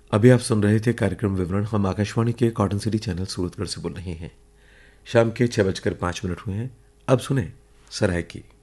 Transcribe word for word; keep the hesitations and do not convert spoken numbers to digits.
अभी आप सुन रहे थे कार्यक्रम विवरण। हम आकाशवाणी के कॉटन सिटी चैनल सूरतगढ़ से बोल रहे हैं। शाम के छह बजकर पाँच मिनट हुए हैं। अब सुने सराय की